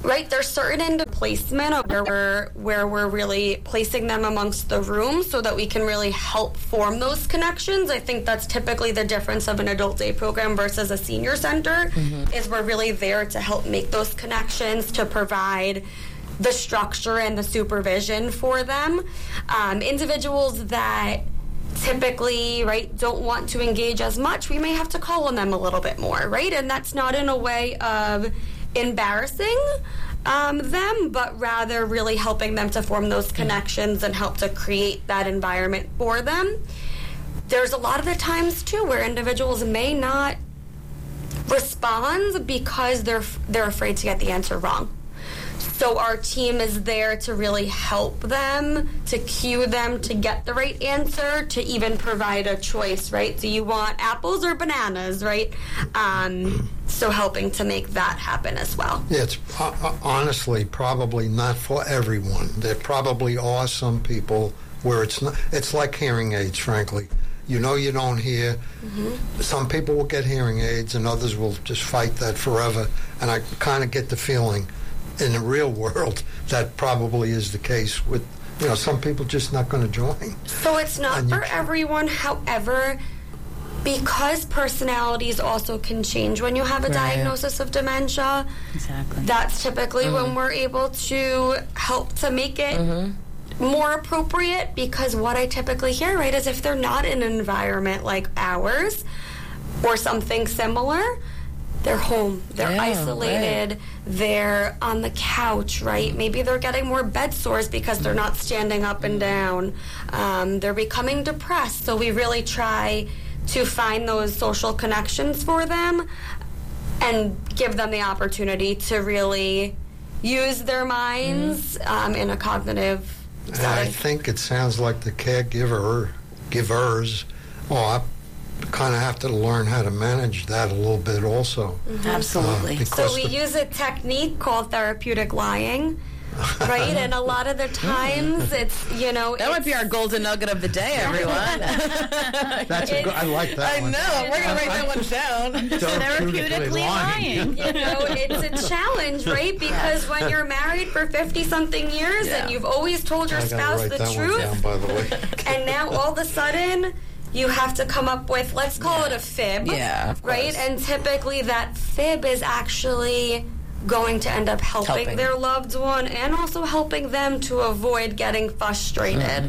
Right, there's certain into placement where we're really placing them amongst the rooms so that we can really help form those connections. I think that's typically the difference of an adult day program versus a senior center, is we're really there to help make those connections, to provide the structure and the supervision for them. Individuals that typically, right, don't want to engage as much, we may have to call on them a little bit more, right? And that's not in a way of embarrassing them, but rather really helping them to form those connections and help to create that environment for them. There's a lot of the times too where individuals may not respond because they're afraid to get the answer wrong. So our team is there to really help them, to cue them to get the right answer, to even provide a choice, right? Do you want apples or bananas, right? So helping to make that happen as well. Yeah, it's honestly probably not for everyone. There probably are some people where it's not. It's like hearing aids, frankly. You know you don't hear. Some people will get hearing aids and others will just fight that forever. And I kind of get the feeling in the real world that probably is the case with, some people just not going to join. So it's not for everyone. However, because personalities also can change when you have a diagnosis of dementia, that's typically when we're able to help to make it more appropriate, because what I typically hear, right, is if they're not in an environment like ours or something similar, they're home, they're isolated, they're on the couch, right? Maybe they're getting more bed sores because they're not standing up and down. They're becoming depressed. So we really try to find those social connections for them and give them the opportunity to really use their minds in a cognitive setting. And I think it sounds like the givers kind of have to learn how to manage that a little bit also. Absolutely. So we use a technique called therapeutic lying, right? And a lot of the times it's, that might be our golden nugget of the day, everyone. I like that one. I know. We're going to write that one down. Therapeutically lying. It's a challenge, right? Because when you're married for 50-something years and you've always told your spouse the truth, down, by the way. And now all of a sudden you have to come up with, let's call it a fib, right? And typically that fib is actually going to end up helping their loved one and also helping them to avoid getting frustrated.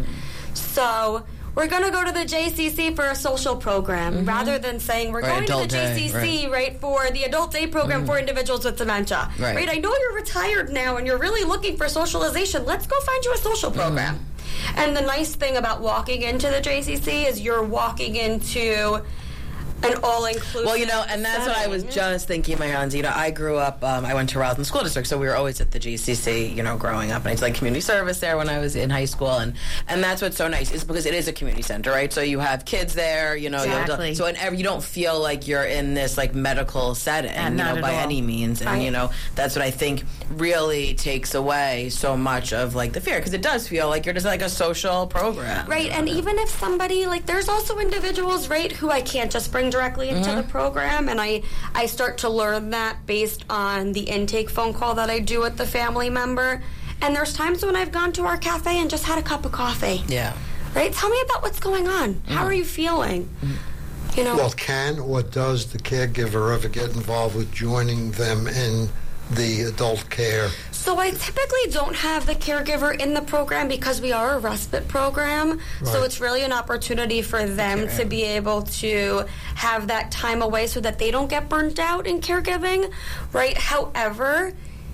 So we're going to go to the JCC for a social program rather than saying we're going to the JCC, right, for the adult day program for individuals with dementia. Right? I know you're retired now and you're really looking for socialization. Let's go find you a social program. And the nice thing about walking into the JCC is you're walking into an all-inclusive and that's setting. What I was just thinking, my hands. I grew up, I went to Roslyn School District, so we were always at the GCC, growing up. And I did community service there when I was in high school. And that's what's so nice, is because it is a community center, right? So you have kids there, Exactly. So you don't feel like you're in this, medical setting, by any means. And, that's what I think really takes away so much of, the fear. Because it does feel like you're just, a social program. Right, and even if somebody, there's also individuals, right, who I can't just bring directly into the program, and I start to learn that based on the intake phone call that I do with the family member. And there's times when I've gone to our cafe and just had a cup of coffee. Yeah. Right? Tell me about what's going on. How are you feeling? Well, can or does the caregiver ever get involved with joining them in the adult care? So I typically don't have the caregiver in the program because we are a respite program. Right. So it's really an opportunity for them to be able to have that time away so that they don't get burnt out in caregiving, right? However,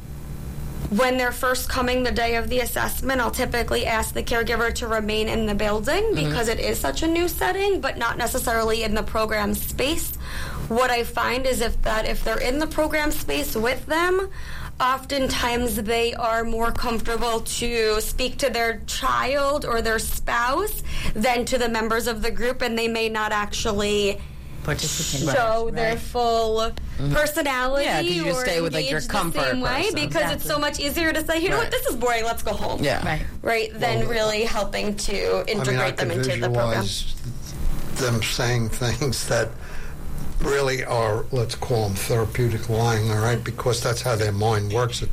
when they're first coming the day of the assessment, I'll typically ask the caregiver to remain in the building because it is such a new setting, but not necessarily in the program space. What I find is if they're in the program space with them, oftentimes they are more comfortable to speak to their child or their spouse than to the members of the group, and they may not actually show their full personality you or stay with engage your comfort the same way because it's so much easier to say, you know what, this is boring, let's go home. Right, than really helping to integrate them into the program. Them saying things that really are, let's call them therapeutic lying, all right, because that's how their mind works at